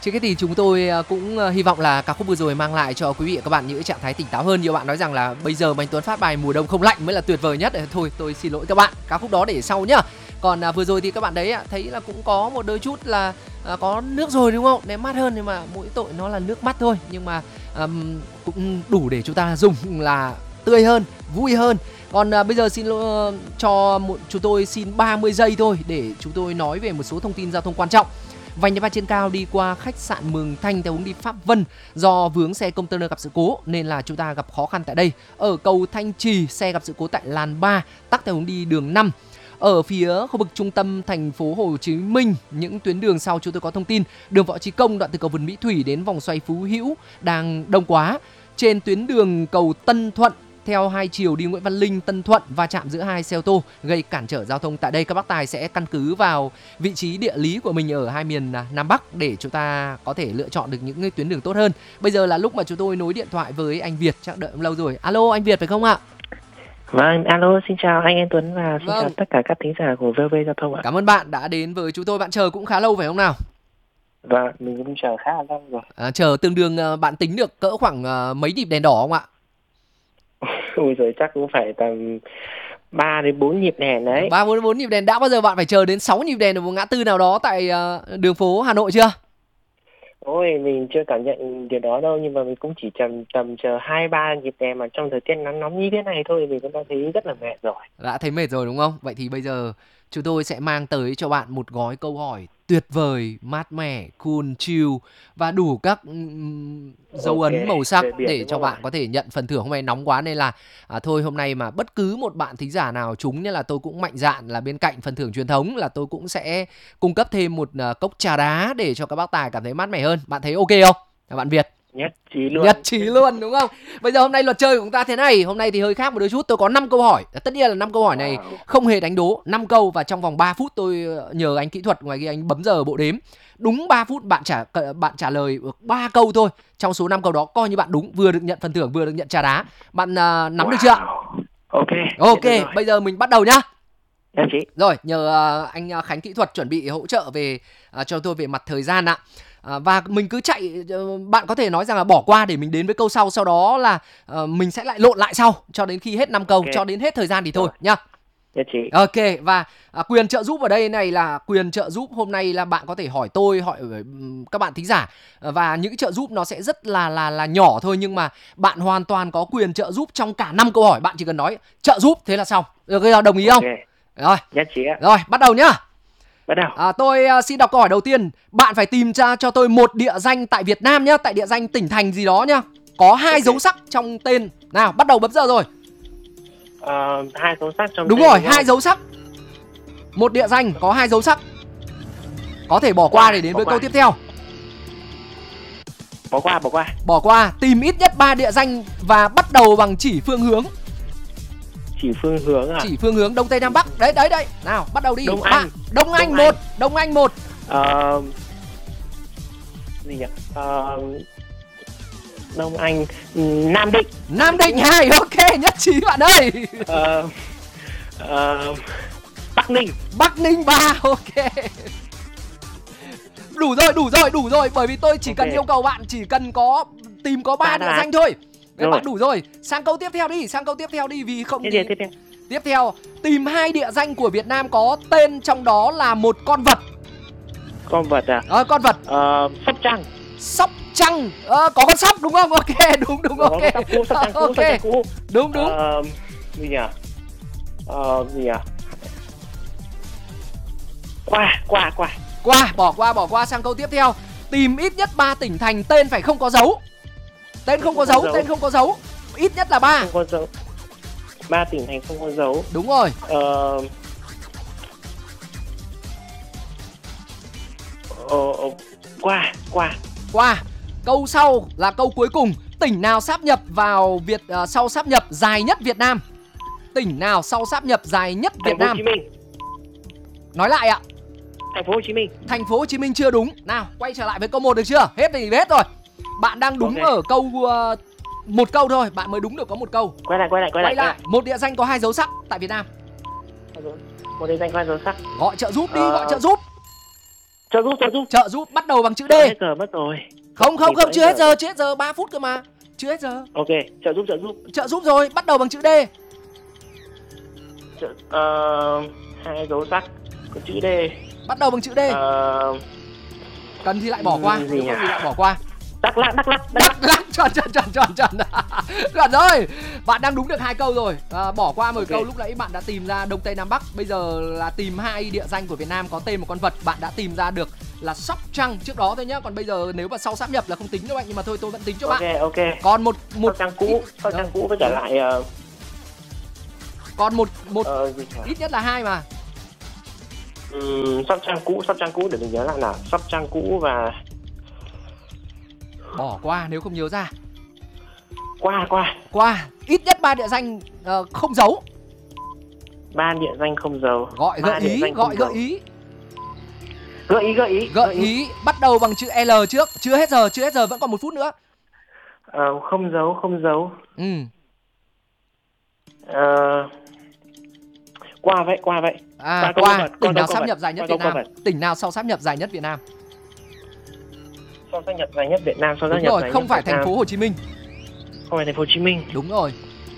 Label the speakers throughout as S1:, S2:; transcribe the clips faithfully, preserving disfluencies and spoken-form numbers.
S1: Trước hết thì chúng tôi cũng hy vọng là ca khúc vừa rồi mang lại cho quý vị và các bạn những trạng thái tỉnh táo hơn. Nhiều bạn nói rằng là bây giờ Mạnh Tuấn phát bài Mùa Đông Không Lạnh mới là tuyệt vời nhất. Thôi tôi xin lỗi các bạn, ca khúc đó để sau nhá. Còn à, vừa rồi thì các bạn đấy thấy là cũng có một đôi chút là à, có nước rồi đúng không? Để mát hơn, nhưng mà mỗi tội nó là nước mắt thôi. Nhưng mà um, cũng đủ để chúng ta dùng là tươi hơn, vui hơn. Còn à, bây giờ xin lỗi, uh, cho một, chúng tôi xin ba mươi giây thôi để chúng tôi nói về một số thông tin giao thông quan trọng. Vành đai ba trên cao đi qua khách sạn Mường Thanh theo hướng đi Pháp Vân, do vướng xe container gặp sự cố nên là chúng ta gặp khó khăn tại đây. Ở cầu Thanh Trì, xe gặp sự cố tại làn ba, tắc theo hướng đi đường năm. Ở phía khu vực trung tâm thành phố Hồ Chí Minh, những tuyến đường sau chúng tôi có thông tin. Đường Võ Chí Công đoạn từ cầu Vườn Mỹ Thủy đến vòng xoay Phú Hữu đang đông quá. Trên tuyến đường cầu Tân Thuận theo hai chiều đi Nguyễn Văn Linh, Tân Thuận va chạm giữa hai xe ô tô gây cản trở giao thông tại đây. Các bác tài sẽ căn cứ vào vị trí địa lý của mình ở hai miền Nam Bắc để chúng ta có thể lựa chọn được những tuyến đường tốt hơn. Bây giờ là lúc mà chúng tôi nối điện thoại với anh Việt, chắc đợi lâu rồi. Alo, anh Việt phải không ạ?
S2: Vâng, alo, xin chào anh Anh Tuấn và xin
S1: Vâng.
S2: chào tất cả các thính giả của vê o vê Giao thông ạ.
S1: Cảm ơn bạn đã đến với chúng tôi. Bạn chờ cũng khá lâu phải không nào?
S2: Vâng, mình cũng chờ khá là lâu rồi.
S1: À, chờ tương đương uh, bạn tính được cỡ khoảng uh, mấy nhịp đèn đỏ không ạ?
S2: Ôi rồi chắc cũng phải tầm ba đến bốn nhịp đèn đấy.
S1: ba bốn bốn nhịp đèn. Đã bao giờ bạn phải chờ đến sáu nhịp đèn ở một ngã tư nào đó tại uh, đường phố Hà Nội chưa?
S2: Ôi, mình chưa cảm nhận điều đó đâu, nhưng mà mình cũng chỉ tầm tầm chờ hai ba nhịp đèn mà trong thời tiết nắng nóng như thế này thôi, mình cũng đã thấy rất là mệt rồi.
S1: Đã thấy mệt rồi đúng không? Vậy thì bây giờ chúng tôi sẽ mang tới cho bạn một gói câu hỏi tuyệt vời, mát mẻ, cool, chill và đủ các um, dấu
S2: Ok,
S1: ấn màu sắc
S2: trời biển
S1: để
S2: đúng
S1: cho
S2: không
S1: bạn
S2: ạ?
S1: có thể nhận phần thưởng. Hôm nay nóng quá nên là à, thôi hôm nay mà bất cứ một bạn thính giả nào trúng, nên là tôi cũng mạnh dạn là bên cạnh phần thưởng truyền thống là tôi cũng sẽ cung cấp thêm một uh, cốc trà đá để cho các bác tài cảm thấy mát mẻ hơn. Bạn thấy ok không? Các bạn Việt.
S2: Nhất trí luôn.
S1: Nhất trí luôn đúng không? Bây giờ hôm nay luật chơi của chúng ta thế này. Hôm nay thì hơi khác một đôi chút. Tôi có năm câu hỏi. Tất nhiên là năm câu hỏi này
S2: Wow.
S1: không hề đánh đố. Năm câu và trong vòng ba phút tôi nhờ anh kỹ thuật ngoài kia anh bấm giờ bộ đếm. Đúng ba phút bạn trả bạn trả lời được ba câu thôi. Trong số năm câu đó coi như bạn đúng, vừa được nhận phần thưởng vừa được nhận trà đá. Bạn uh, nắm
S2: Wow.
S1: được chưa?
S2: Ok.
S1: Ok,
S2: Được rồi.
S1: bây giờ mình bắt đầu nhá.
S2: Nhất trí.
S1: Rồi, nhờ uh, anh Khánh kỹ thuật chuẩn bị hỗ trợ về uh, cho tôi về mặt thời gian ạ. À, và mình cứ chạy, bạn có thể nói rằng là bỏ qua để mình đến với câu sau. Sau đó là uh, mình sẽ lại lộn lại sau cho đến khi hết năm câu,
S2: Ok.
S1: cho đến hết thời gian thì thôi
S2: Rồi.
S1: nhá.
S2: Nhất trí.
S1: Ok, và à, quyền trợ giúp ở đây này là quyền trợ giúp hôm nay là bạn có thể hỏi tôi, hỏi um, các bạn thính giả. Và những trợ giúp nó sẽ rất là là là nhỏ thôi, nhưng mà bạn hoàn toàn có quyền trợ giúp trong cả năm câu hỏi. Bạn chỉ cần nói trợ giúp thế là xong. Được chưa? Đồng ý không?
S2: Ok.
S1: Rồi,
S2: Nhất trí ạ.
S1: rồi bắt đầu nhá.
S2: Bắt đầu.
S1: À, tôi uh, xin đọc câu hỏi đầu tiên. Bạn phải tìm ra cho tôi một địa danh tại Việt Nam nhá, tại địa danh tỉnh thành gì đó nhá, có hai
S2: Ok.
S1: dấu sắc trong tên. Nào, bắt đầu bấm giờ rồi.
S2: Ờ, hai dấu sắc trong
S1: Đúng
S2: tên
S1: rồi,
S2: đúng không?
S1: hai dấu sắc. Một địa danh có hai dấu sắc. Có thể bỏ qua
S2: Qua,
S1: để đến
S2: bỏ
S1: với
S2: qua.
S1: câu tiếp theo.
S2: Bỏ qua, bỏ qua.
S1: Bỏ qua, tìm ít nhất ba địa danh và bắt đầu bằng chỉ phương hướng.
S2: Chỉ phương hướng à?
S1: Chỉ phương hướng Đông Tây Nam Bắc. Đấy, đấy, đấy. Nào, bắt đầu đi.
S2: Đông
S1: Ba.
S2: Anh.
S1: Đông Anh
S2: Đông
S1: một.
S2: Anh.
S1: Đông Anh một.
S2: Ờ... Gì nhỉ? Ờ... Đông Anh... Nam Định.
S1: Nam Định hai. Ok, nhất trí bạn ơi.
S2: Ờ... Ờ... Bắc Ninh.
S1: Bắc Ninh ba. Ok. Đủ rồi, đủ rồi, đủ rồi. Bởi vì tôi chỉ cần
S2: Ok.
S1: yêu cầu bạn chỉ cần có tìm có ba
S2: Ba
S1: địa
S2: đáp án.
S1: danh thôi. Đấy,
S2: Rồi.
S1: bạn đủ rồi. Sang câu tiếp theo đi, sang câu tiếp theo đi vì không
S2: Tiếp
S1: thì...
S2: theo, tiếp theo.
S1: Tiếp theo, tìm hai địa danh của Việt Nam có tên trong đó là một con vật.
S2: Con vật à?
S1: Ờ, con vật.
S2: Ờ... Sóc Trăng.
S1: Sóc Trăng. Ờ, có con sóc đúng không? Ok, đúng đúng
S2: Có
S1: ok.
S2: con sóc cũ, sóc Trăng cũ,
S1: Ok,
S2: sóc Trăng cũ.
S1: đúng đúng.
S2: Ờ... Gì nhỉ? Ờ... Gì nhỉ? Qua, qua, qua.
S1: Qua, bỏ qua, bỏ qua sang câu tiếp theo. Tìm ít nhất ba tỉnh thành tên phải không có dấu. Tên không có dấu, tên không có dấu. Ít nhất là ba.
S2: Không có dấu. Ba tỉnh thành không có dấu.
S1: Đúng rồi.
S2: Ờ... Ờ... ờ, Qua, qua.
S1: Qua. Câu sau là câu cuối cùng. Tỉnh nào sáp nhập vào Việt uh, sau sáp nhập dài nhất Việt Nam? Tỉnh nào sau sáp nhập dài nhất Việt
S2: Thành phố Hồ
S1: Nam?
S2: Chí Minh.
S1: Nói lại ạ.
S2: Thành phố Hồ Chí Minh.
S1: Thành phố Hồ Chí Minh chưa đúng. Nào, quay trở lại với câu một được chưa? Hết thì hết rồi. Bạn đang đúng
S2: Ok.
S1: ở câu uh, một câu thôi, bạn mới đúng được có một câu.
S2: Quay lại, quay lại, quay
S1: Quay
S2: lại.
S1: lại, một địa danh có hai dấu sắc tại Việt Nam.
S2: Một địa danh quay dấu sắc.
S1: Gọi trợ giúp đi,
S2: Ờ.
S1: gọi trợ giúp.
S2: Trợ giúp, trợ giúp.
S1: Trợ giúp bắt đầu bằng chữ D.
S2: Hết giờ mất rồi.
S1: Không không
S2: Thì
S1: không,
S2: vẫn
S1: chưa hết
S2: giờ.
S1: giờ, chưa hết giờ, ba phút cơ mà. Chưa hết giờ.
S2: Ok, trợ giúp, trợ giúp.
S1: Trợ giúp rồi, bắt đầu bằng chữ D.
S2: Trợ, ờ, hai dấu sắc có chữ D.
S1: Bắt đầu bằng chữ D.
S2: Ờ,
S1: Cần thì lại bỏ qua,
S2: gì
S1: nếu
S2: nhỉ?
S1: không thì lại bỏ qua.
S2: Đắk Lắk, Đắk Lắk, Đắk Lắk.
S1: Đắk Lắk, chuẩn chuẩn chuẩn chuẩn chuẩn. Chuẩn rồi. Bạn đang đúng được hai câu rồi. À, bỏ qua một
S2: Ok.
S1: câu lúc nãy bạn đã tìm ra Đông Tây Nam Bắc. Bây giờ là tìm hai địa danh của Việt Nam có tên một con vật. Bạn đã tìm ra được là Sóc Trăng trước đó thôi nhá. Còn bây giờ nếu mà sau sáp nhập là không tính đâu anh, nhưng mà thôi tôi vẫn tính cho
S2: Ok,
S1: bạn.
S2: ok.
S1: Còn một
S2: Sóc
S1: một
S2: Trăng cũ, Sóc Trăng cũ với trở lại ờ,
S1: còn một một
S2: ờ, gì nhỉ?
S1: ít nhất là hai mà.
S2: Ừm, Sóc Trăng cũ, Sóc Trăng cũ để mình nhớ lại nào. Sóc Trăng cũ và
S1: Bỏ qua nếu không nhớ ra.
S2: qua qua
S1: Qua ít nhất ba địa danh ờ, không dấu.
S2: ba địa danh không dấu.
S1: Gọi
S2: Ba
S1: gợi
S2: địa
S1: ý,
S2: danh
S1: gọi
S2: không
S1: gợi
S2: dấu.
S1: ý.
S2: Gợi ý, gợi ý.
S1: Gợi ý bắt đầu bằng chữ L trước. Chưa hết giờ, chưa hết giờ, vẫn còn một phút nữa.
S2: Ờ, không dấu, không dấu.
S1: Ừ.
S2: Ờ, qua vậy, qua vậy.
S1: À,
S2: Qua câu
S1: qua
S2: vật,
S1: tỉnh
S2: qua
S1: nào
S2: câu
S1: sáp
S2: vật,
S1: nhập dài nhất
S2: qua
S1: Việt
S2: câu
S1: Nam?
S2: vật.
S1: Tỉnh nào sau sáp nhập dài nhất Việt Nam?
S2: Sau sáp nhập dài nhất Việt Nam, sau sáp
S1: Đúng
S2: nhập
S1: rồi,
S2: dài
S1: không
S2: nhất
S1: phải
S2: Việt Nam.
S1: thành phố Hồ Chí Minh.
S2: Không phải thành phố Hồ Chí Minh.
S1: Đúng rồi.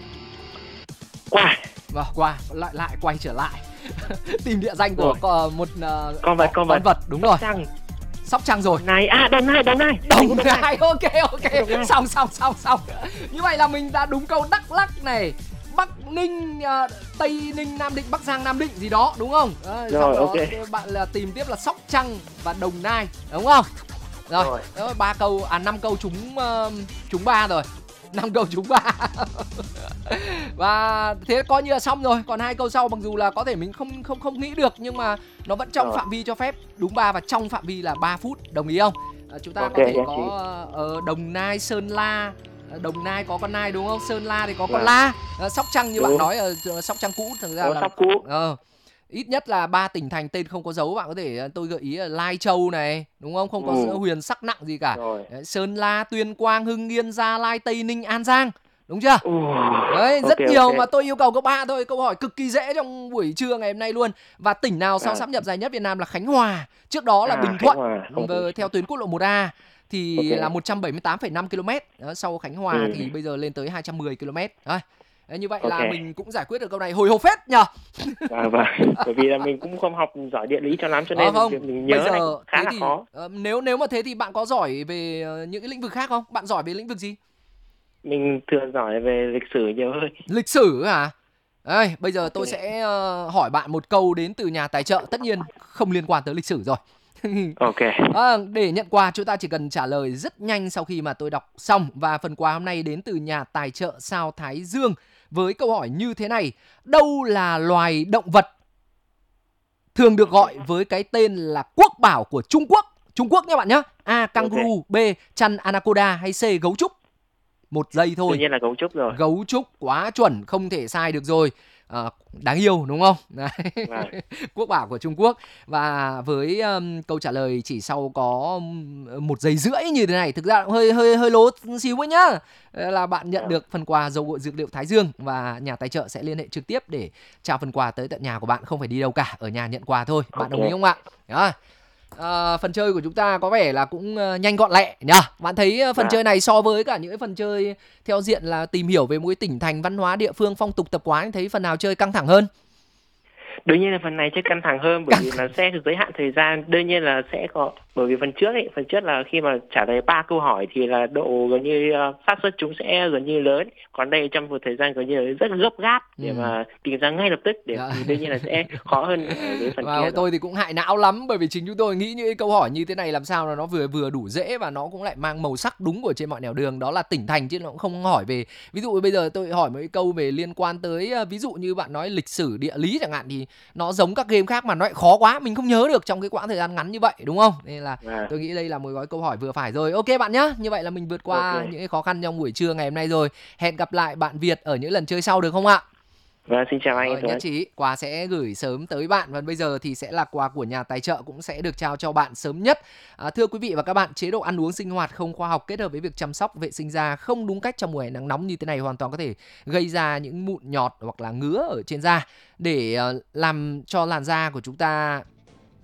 S2: Qua.
S1: Và qua lại lại quay trở lại. Tìm địa danh của
S2: Rồi.
S1: uh, một uh,
S2: Con vật, con vật.
S1: vật, đúng rồi.
S2: Trăng.
S1: Sóc Trăng rồi.
S2: Này, à Đồng Nai, Đồng Nai.
S1: Đồng Nai, ok ok.
S2: Đồng Nai.
S1: Xong xong xong xong. Như vậy là mình đã đúng câu Đắk Lắk này, Bắc Ninh, uh, Tây Ninh, Nam Định, Bắc Giang, Nam Định gì đó, đúng không? À,
S2: Rồi,
S1: sau đó
S2: ok.
S1: bạn là tìm tiếp là Sóc Trăng và Đồng Nai, đúng không? Rồi,
S2: Rồi.
S1: đó ba câu, à năm câu trúng uh, trúng ba rồi. năm câu trúng ba. Và thế coi như là xong rồi. Còn hai câu sau mặc dù là có thể mình không không không nghĩ được, nhưng mà nó vẫn trong
S2: Rồi.
S1: phạm vi cho phép. Đúng ba và trong phạm vi là ba phút, đồng ý không? À, chúng ta
S2: Ok,
S1: có thể
S2: nhất
S1: có
S2: trí.
S1: ờ, Đồng Nai, Sơn La. Ờ, Đồng Nai có con nai đúng không? Sơn La thì có con
S2: Vâng.
S1: la. Ờ, Sóc Trăng như
S2: Đúng.
S1: bạn nói, ờ, Sóc Trăng cũ thực ra
S2: Có
S1: là
S2: Sóc cũ.
S1: ờ, ít nhất là ba tỉnh thành tên không có dấu. Bạn có thể ờ, tôi gợi ý là Lai Châu này, đúng không? Không có
S2: Ừ.
S1: huyền sắc nặng gì cả.
S2: Rồi.
S1: Đấy, Sơn La, Tuyên Quang, Hưng Yên, Gia Lai, Tây Ninh, An Giang. Đúng chưa?
S2: Ừ.
S1: Đấy, rất
S2: Ok,
S1: nhiều
S2: ok.
S1: mà tôi yêu cầu các bạn thôi. Câu hỏi cực kỳ dễ trong buổi trưa ngày hôm nay luôn. Và tỉnh nào sau
S2: À.
S1: sáp nhập dài nhất Việt Nam là Khánh Hòa. Trước đó là
S2: À,
S1: Bình
S2: Khánh
S1: Thuận.
S2: Hòa, không
S1: Và
S2: có-
S1: theo tuyến quốc lộ một A thì
S2: Ok.
S1: là một trăm bảy mươi tám phẩy năm ki lô mét. Đó, sau Khánh Hòa
S2: Ừ.
S1: thì bây giờ lên tới hai trăm mười ki lô mét. Đấy. Đấy, như vậy là
S2: Ok.
S1: mình cũng giải quyết được câu này hồi hộp phết nhờ.
S2: À, vâng. Bởi vì là mình cũng không học giỏi địa lý cho lắm, cho nên
S1: Ờ, không.
S2: việc mình nhớ
S1: Bây
S2: này
S1: giờ
S2: cũng khá
S1: thế
S2: là
S1: thì
S2: khó.
S1: ờ, nếu nếu mà thế thì bạn có giỏi về ờ, những cái lĩnh vực khác không? Bạn giỏi về lĩnh vực gì?
S2: Mình thường giỏi về lịch sử nhiều hơn.
S1: Lịch sử hả? Đây, bây giờ tôi
S2: Ok.
S1: sẽ ờ, hỏi bạn một câu đến từ nhà tài trợ, tất nhiên không liên quan tới lịch sử rồi.
S2: Ok.
S1: À, để nhận quà chúng ta chỉ cần trả lời rất nhanh sau khi mà tôi đọc xong. Và phần quà hôm nay đến từ nhà tài trợ Sao Thái Dương với câu hỏi như thế này: đâu là loài động vật thường được gọi với cái tên là quốc bảo của Trung Quốc? Trung Quốc nha bạn nhé. A. Kangaroo, B. Chăn anaconda hay C. Gấu trúc? Một giây thôi.
S2: Đương nhiên là gấu trúc rồi.
S1: Gấu trúc, quá chuẩn, không thể sai được rồi. À, đáng yêu đúng không? Đấy.
S2: Vâng.
S1: Quốc bảo của Trung Quốc. Và với um, câu trả lời chỉ sau có um, một giây rưỡi như thế này, thực ra cũng hơi hơi hơi lố xíu ấy nhá, là bạn nhận
S2: Vâng.
S1: được phần quà dầu gội dược liệu Thái Dương. Và nhà tài trợ sẽ liên hệ trực tiếp để trao phần quà tới tận nhà của bạn, không phải đi đâu cả, ở nhà nhận quà thôi. Bạn
S2: Ok.
S1: đồng ý không ạ? Đó. À, phần chơi của chúng ta có vẻ là cũng uh, nhanh gọn lẹ nhá. Bạn thấy uh, phần
S2: Dạ.
S1: chơi này so với cả những cái phần chơi theo diện là tìm hiểu về mỗi tỉnh thành, văn hóa, địa phương, phong tục tập quán, thấy phần nào chơi căng thẳng hơn?
S2: Đương nhiên là phần này sẽ căng thẳng hơn, bởi vì là sẽ giới hạn thời gian. Đương nhiên là sẽ có, bởi vì phần trước ấy, phần trước là khi mà trả lời ba câu hỏi thì là độ gần như uh, xác suất chúng sẽ gần như lớn. Còn đây trong một thời gian gần như là rất là gấp gáp để
S1: Ừ.
S2: mà tìm ra ngay lập tức, để
S1: Dạ.
S2: thì đương nhiên là sẽ khó hơn ở cái phần
S1: Và
S2: kia rồi.
S1: tôi thì cũng hại não lắm, bởi vì chính chúng tôi nghĩ những cái câu hỏi như thế này làm sao là nó vừa vừa đủ dễ và nó cũng lại mang màu sắc đúng của trên mọi nẻo đường, đó là tỉnh thành, chứ nó cũng không hỏi về, ví dụ bây giờ tôi hỏi một cái câu về liên quan tới uh, ví dụ như bạn nói lịch sử, địa lý chẳng hạn, thì nó giống các game khác mà nó lại khó quá, mình không nhớ được trong cái quãng thời gian ngắn như vậy, đúng không? Nên là
S2: À.
S1: tôi nghĩ đây là một gói câu hỏi vừa phải rồi. Ok bạn nhá, như vậy là mình vượt qua
S2: Ok.
S1: những cái khó khăn trong buổi trưa ngày hôm nay rồi. Hẹn gặp lại bạn Việt ở những lần chơi sau được không ạ?
S2: Vâng, xin chào anh.
S1: Rồi,
S2: Anh Tuấn.
S1: nhất trí, quà sẽ gửi sớm tới bạn. Và bây giờ thì sẽ là quà của nhà tài trợ cũng sẽ được trao cho bạn sớm nhất. À, thưa quý vị và các bạn, chế độ ăn uống sinh hoạt không khoa học kết hợp với việc chăm sóc vệ sinh da không đúng cách trong mùa hè nắng nóng như thế này hoàn toàn có thể gây ra những mụn nhọt hoặc là ngứa ở trên da. Để uh, làm cho làn da của chúng ta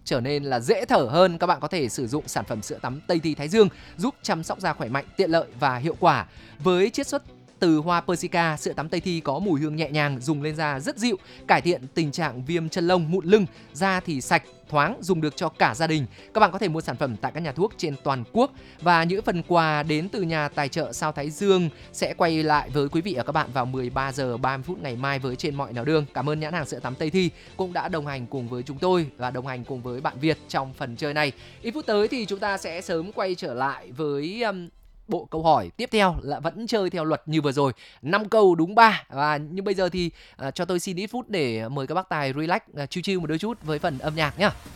S1: trở nên là dễ thở hơn, các bạn có thể sử dụng sản phẩm sữa tắm Tây Thi Thái Dương giúp chăm sóc da khỏe mạnh, tiện lợi và hiệu quả. Với chiết xuất từ hoa Persica, sữa tắm Tây Thi có mùi hương nhẹ nhàng, dùng lên da rất dịu, cải thiện tình trạng viêm chân lông, mụn lưng, da thì sạch, thoáng, dùng được cho cả gia đình. Các bạn có thể mua sản phẩm tại các nhà thuốc trên toàn quốc. Và những phần quà đến từ nhà tài trợ Sao Thái Dương sẽ quay lại với quý vị và các bạn vào mười ba giờ ba mươi phút ngày mai với Trên Mọi Nẻo Đường. Cảm ơn nhãn hàng sữa tắm Tây Thi cũng đã đồng hành cùng với chúng tôi và đồng hành cùng với bạn Việt trong phần chơi này. Ít phút tới thì chúng ta sẽ sớm quay trở lại với um, bộ câu hỏi tiếp theo, là vẫn chơi theo luật như vừa rồi, năm câu đúng ba. Và nhưng bây giờ thì uh, cho tôi xin ít phút để mời các bác tài relax, uh, chill chill một đôi chút với phần âm nhạc nhá.